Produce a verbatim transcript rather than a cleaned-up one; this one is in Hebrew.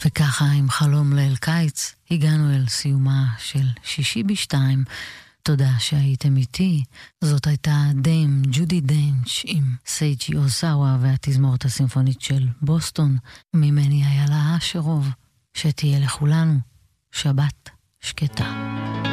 וככה עם חלום ליל קיץ הגענו אל סיומה של שישי בשתיים. תודה שהייתם איתי. זאת הייתה דיים ג'ודי דנץ' עם סייג'י אוסאווה והתזמורת הסימפונית של בוסטון. ממני היה לה שרוב. שתהיה לכולנו שבת שקטה.